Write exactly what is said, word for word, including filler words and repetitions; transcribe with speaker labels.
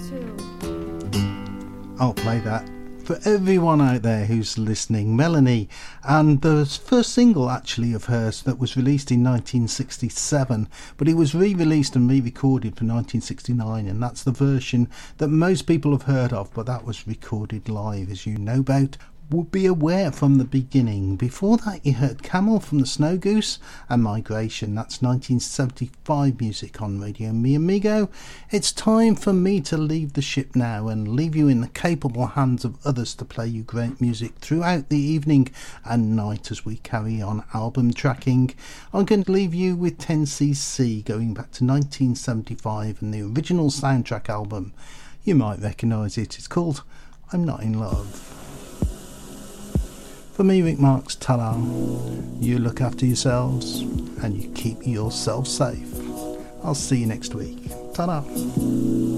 Speaker 1: I'll play that for everyone out there who's listening. Melanie, and the first single actually of hers that was released in nineteen sixty-seven, but it was re-released and re-recorded for nineteen sixty-nine, and that's the version that most people have heard of, but that was recorded live, as you know about. Would Be Aware from the beginning. Before that you heard Camel from the Snow Goose and Migration. That's nineteen seventy-five music on Radio Mi Amigo. It's time for me to leave the ship now and leave you in the capable hands of others to play you great music throughout the evening and night as we carry on album tracking. I'm going to leave you with ten C C going back to nineteen seventy-five and the original soundtrack album. You might recognise it. It's called I'm Not In Love. For me, Rick Marks, ta-da. You look after yourselves and you keep yourself safe. I'll see you next week. Ta-da.